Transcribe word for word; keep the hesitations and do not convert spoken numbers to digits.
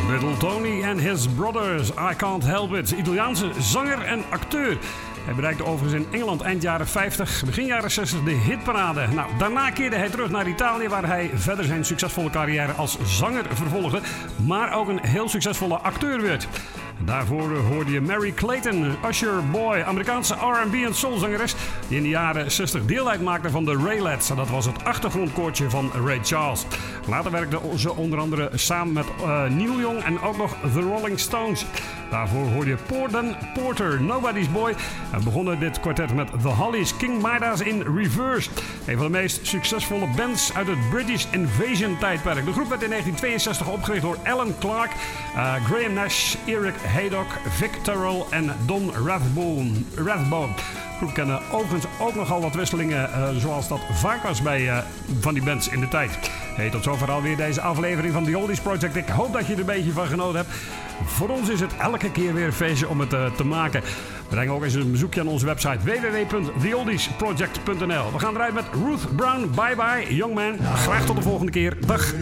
Little Tony and His Brothers, I Can't Help It. Italiaanse zanger en acteur. Hij bereikte overigens in Engeland eind jaren vijftig, begin jaren zestig de hitparade. Nou, daarna keerde hij terug naar Italië, waar hij verder zijn succesvolle carrière als zanger vervolgde, maar ook een heel succesvolle acteur werd. Daarvoor hoorde je Mary Clayton, Usher Boy, Amerikaanse R en B en soulzangeres die in de jaren zestig deel uitmaakte van de Raelettes. Dat was het achtergrondkoortje van Ray Charles. Later werkte ze onder andere samen met uh, Neil Young en ook nog The Rolling Stones. Daarvoor hoorde je Porden Porter, Nobody's Boy. En begonnen dit kwartet met The Hollies, King Midas in Reverse. Een van de meest succesvolle bands uit het British Invasion tijdperk. De groep werd in negentien tweeënzestig opgericht door Alan Clark, uh, Graham Nash, Eric Haydock, Vic Turrell en Don Rathbone. Rathbone. De groep kende overigens ook nogal wat wisselingen, uh, zoals dat vaak was bij uh, van die bands in de tijd. Hey, tot zover alweer deze aflevering van The Oldies Project. Ik hoop dat je er een beetje van genoten hebt. Voor ons is het elke keer weer een feestje om het uh, te maken. Breng ook eens een bezoekje aan onze website w w w punt the oldies project punt n l. We gaan eruit met Ruth Brown. Bye bye, young man. Graag tot de volgende keer. Dag.